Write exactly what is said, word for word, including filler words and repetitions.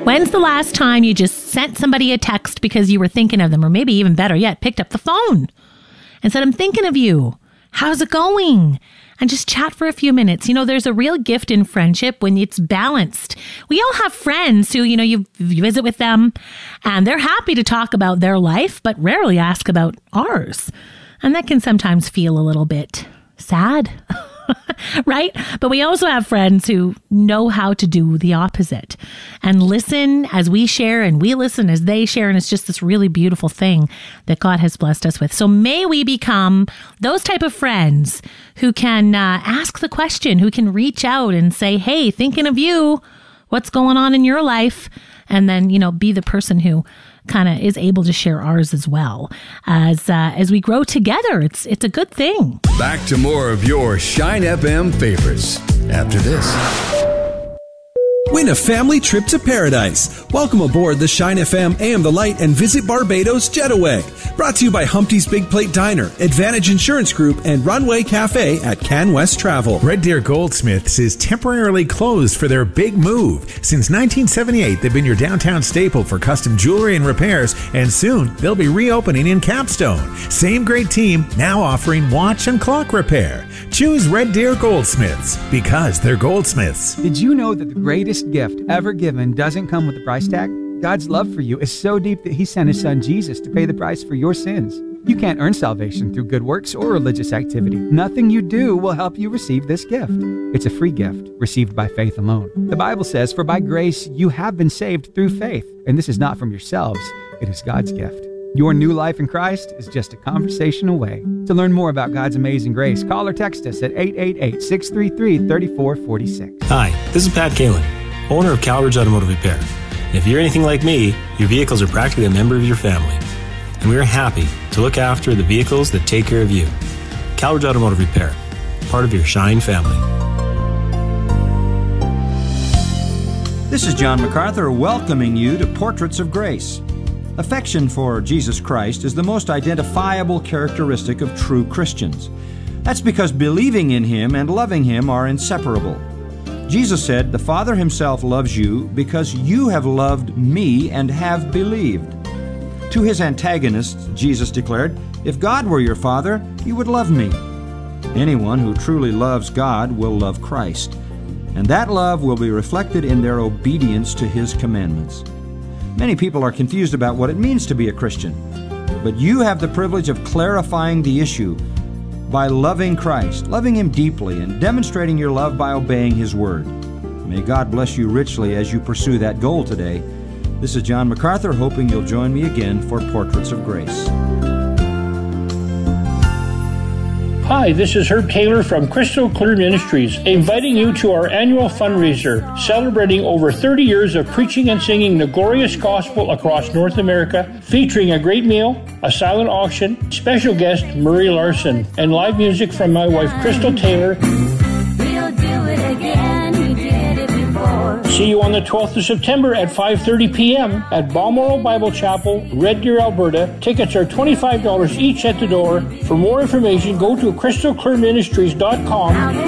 When's the last time you just sent somebody a text because you were thinking of them, or maybe even better yet, picked up the phone and said, I'm thinking of you. How's it going? And just chat for a few minutes. You know, there's a real gift in friendship when it's balanced. We all have friends who, you know, you, you visit with them and they're happy to talk about their life, but rarely ask about ours. And that can sometimes feel a little bit sad, right? But we also have friends who know how to do the opposite and listen as we share and we listen as they share. And it's just this really beautiful thing that God has blessed us with. So may we become those type of friends who can uh, ask the question, who can reach out and say, hey, thinking of you, what's going on in your life? And then, you know, be the person who kind of is able to share ours as well. As uh, as we grow together, it's it's a good thing. Back to more of your Shine F M favorites after this. Win a family trip to paradise. Welcome aboard the Shine F M A M The Light and visit Barbados Jetaway. Brought to you by Humpty's Big Plate Diner, Advantage Insurance Group, and Runway Cafe at CanWest Travel. Red Deer Goldsmiths is temporarily closed for their big move. Since nineteen seventy-eight, they've been your downtown staple for custom jewelry and repairs, and soon they'll be reopening in Capstone. Same great team, now offering watch and clock repair. Choose Red Deer Goldsmiths because they're goldsmiths. Did you know that the greatest gift ever given doesn't come with a price tag? God's love for you is so deep that He sent His Son Jesus to pay the price for your sins. You can't earn salvation through good works or religious activity. Nothing you do will help you receive this gift. It's a free gift received by faith alone. The Bible says, for by grace you have been saved through faith. And this is not from yourselves, it is God's gift. Your new life in Christ is just a conversation away. To learn more about God's amazing grace, call or text us at eight eight eight, six three three, three four four six. Hi, this is Pat Kalin, owner of Calridge Automotive Repair. And if you're anything like me, your vehicles are practically a member of your family. And we are happy to look after the vehicles that take care of you. Calridge Automotive Repair, part of your Shine family. This is John MacArthur welcoming you to Portraits of Grace. Affection for Jesus Christ is the most identifiable characteristic of true Christians. That's because believing in Him and loving Him are inseparable. Jesus said, the Father Himself loves you because you have loved me and have believed. To His antagonists, Jesus declared, if God were your Father, you would love me. Anyone who truly loves God will love Christ, and that love will be reflected in their obedience to His commandments. Many people are confused about what it means to be a Christian, but you have the privilege of clarifying the issue by loving Christ, loving Him deeply, and demonstrating your love by obeying His Word. May God bless you richly as you pursue that goal today. This is John MacArthur, hoping you'll join me again for Portraits of Grace. Hi, this is Herb Taylor from Crystal Clear Ministries, inviting you to our annual fundraiser, celebrating over thirty years of preaching and singing the glorious gospel across North America, featuring a great meal, a silent auction, special guest Murray Larson, and live music from my wife Crystal Taylor. We'll do it again, we did it before. See you on the twelfth of September at five thirty p.m. at Balmoral Bible Chapel, Red Deer, Alberta. Tickets are twenty-five dollars each at the door. For more information, go to crystal clear ministries dot com.